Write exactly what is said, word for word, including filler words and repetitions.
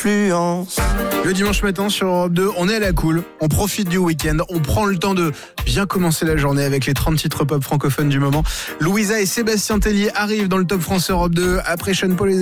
influence. Le dimanche matin sur Europe deux, on est à la cool, on profite du week-end, on prend le temps de bien commencer la journée avec les trente titres pop francophones du moment. Louisa et Sébastien Tellier arrivent dans le Top France Europe deux après Sean Paul et